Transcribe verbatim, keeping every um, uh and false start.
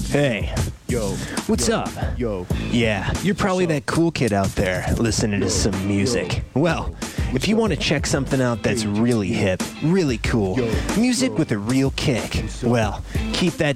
Hey, Yo, what's yo, up? Yo, Yeah, you're probably that cool kid out there listening to some music. Well, if you want to check something out that's really hip, really cool, music with a real kick, well, keep that